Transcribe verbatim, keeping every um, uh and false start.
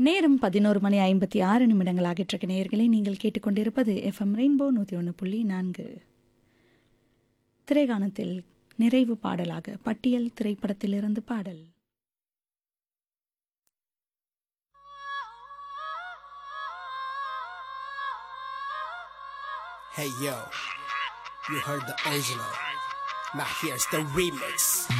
நேரம் பதினோரு மணி ஐம்பத்தி ஆறு நிமிடங்கள் ஆகிட்டிருக்க நேயர்களை நீங்கள் கேட்டுக்கொண்டிருப்பது எஃப்எம் ரெயின்போ நூற்றி ஒன்று புள்ளி நான்கு. திரைகாணத்தில் நிறைவு பாடலாக பட்டியல் திரைப்படத்திலிருந்து பாடல். Hey yo, you heard the original. Now here's the remix.